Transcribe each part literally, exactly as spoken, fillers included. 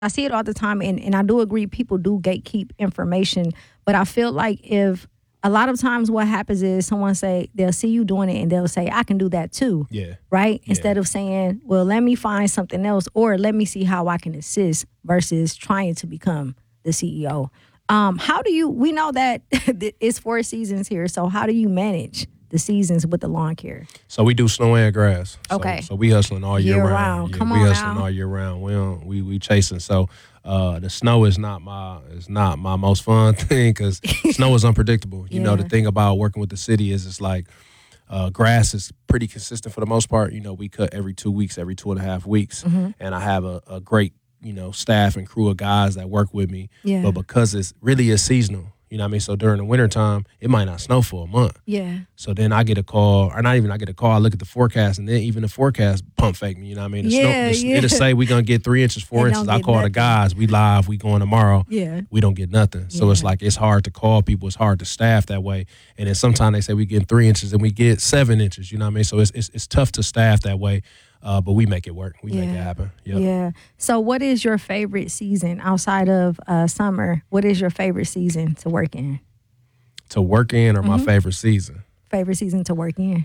I see it all the time, and, and I do agree people do gatekeep information, but I feel like if a lot of times what happens is someone say, they'll see you doing it and they'll say, I can do that too. Yeah. Right? Yeah. Instead of saying, well, let me find something else or let me see how I can assist versus trying to become the C E O. Um, how do you, we know that it's four seasons here, so how do you manage the seasons with the lawn care? So we do snow and grass. Okay. So, so we hustling all year, Year round. round. Yeah, Come we on hustling now. all year round. We don't, we we chasing. So uh, the snow is not my is not my most fun thing because snow is unpredictable. You Yeah. know, the thing about working with the city is it's like uh, grass is pretty consistent for the most part. You know, we cut every two weeks, every two and a half weeks, Mm-hmm. and I have a, a great you know staff and crew of guys that work with me. Yeah. But because it's really is seasonal. You know what I mean? So during the wintertime, it might not snow for a month. Yeah. So then I get a call, or not even I get a call, I look at the forecast, and then even the forecast pump fake me, you know what I mean? The Yeah, the, yeah. It'll say we're going to get three inches, four And inches. don't I get call the nothing. guys, we live, we going tomorrow. Yeah. We don't get nothing. So it's Yeah. like it's hard to call people. It's hard to staff that way. And then sometimes they say we get three inches and we get seven inches, you know what I mean? So it's it's, it's tough to staff that way, uh, but we make it work. We make it Yeah. happen. Yep. Yeah. So what is your favorite season outside of uh, summer? What is your favorite season to work in? To work in or my Mm-hmm. favorite season? Favorite season to work in?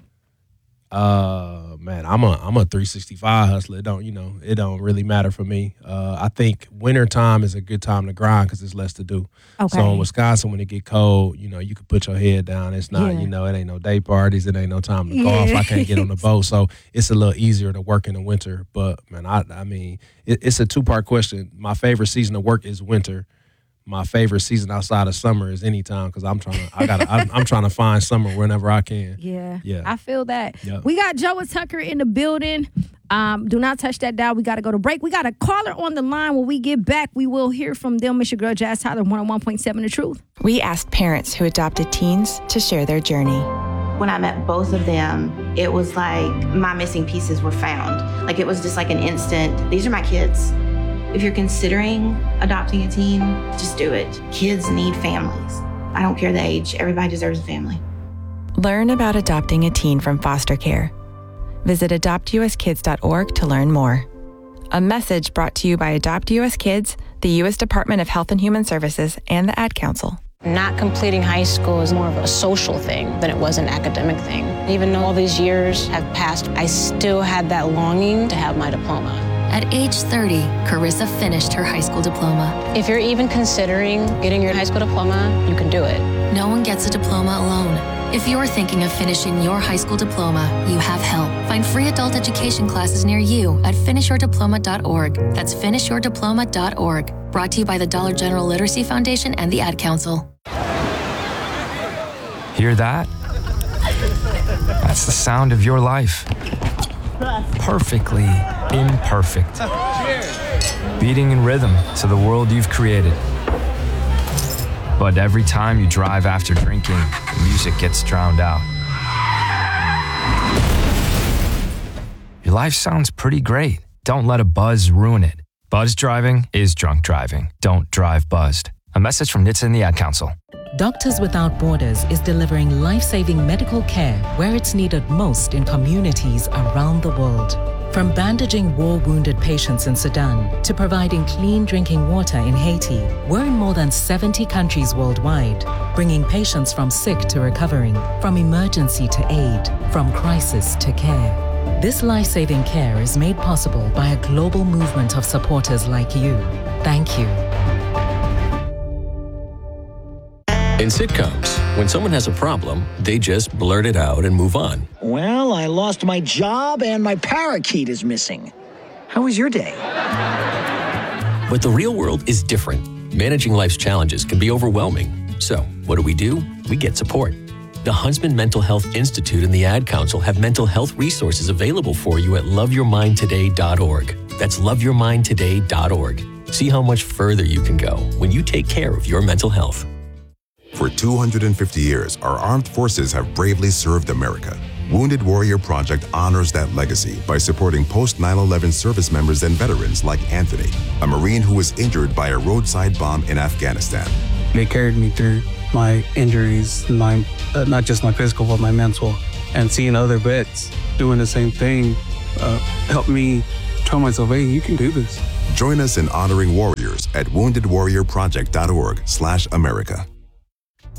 Uh man, I'm a I'm a three sixty-five hustler. It don't you know it don't really matter for me. Uh, I think winter time is a good time to grind because there's less to do. Okay. So in Wisconsin, when it get cold, you know you can put your head down. It's not Yeah. you know it ain't no day parties. It ain't no time to golf. Yeah. I can't get on the boat, so it's a little easier to work in the winter. But man, I I mean it, it's a two part question. My favorite season to work is winter. My favorite season outside of summer is anytime because I'm trying to I got I'm, I'm trying to find summer whenever I can. Yeah. Yeah. I feel that. Yeah. We got Joe and Tucker in the building. Um, do not touch that dial. We got to go to break. We got a caller on the line. When we get back, we will hear from them. Miss your girl, Jazz Tyler, one oh one point seven The Truth. We asked parents who adopted teens to share their journey. When I met both of them, it was like my missing pieces were found. Like it was just like an instant, these are my kids. If you're considering adopting a teen, just do it. Kids need families. I don't care the age. Everybody deserves a family. Learn about adopting a teen from foster care. Visit adopt u s kids dot org to learn more. A message brought to you by Adopt U S Kids, the U S Department of Health and Human Services, and the Ad Council. Not completing high school is more of a social thing than it was an academic thing. Even though all these years have passed, I still had that longing to have my diploma. At age thirty, Carissa finished her high school diploma. If you're even considering getting your high school diploma, you can do it. No one gets a diploma alone. If you're thinking of finishing your high school diploma, you have help. Find free adult education classes near you at finish your diploma dot org. That's finish your diploma dot org. Brought to you by the Dollar General Literacy Foundation and the Ad Council. Hear that? That's the sound of your life. Perfectly imperfect. Beating in rhythm to the world you've created. But every time you drive after drinking, the music gets drowned out. Your life sounds pretty great. Don't let a buzz ruin it. Buzz driving is drunk driving. Don't drive buzzed. A message from N H T S A and the Ad Council. Doctors Without Borders is delivering life-saving medical care where it's needed most in communities around the world. From bandaging war-wounded patients in Sudan to providing clean drinking water in Haiti, we're in more than seventy countries worldwide, bringing patients from sick to recovering, from emergency to aid, from crisis to care. This life-saving care is made possible by a global movement of supporters like you. Thank you. In sitcoms, when someone has a problem, they just blurt it out and move on. Well, I lost my job and my parakeet is missing. How was your day? But the real world is different. Managing life's challenges can be overwhelming. So, what do we do? We get support. The Huntsman Mental Health Institute and the Ad Council have mental health resources available for you at love your mind today dot org. That's love your mind today dot org. See how much further you can go when you take care of your mental health. For two hundred fifty years, our armed forces have bravely served America. Wounded Warrior Project honors that legacy by supporting post nine eleven service members and veterans like Anthony, a Marine who was injured by a roadside bomb in Afghanistan. They carried me through my injuries, my uh, not just my physical, but my mental. And seeing other vets doing the same thing uh, helped me tell myself, hey, you can do this. Join us in honoring warriors at wounded warrior project dot org slash America.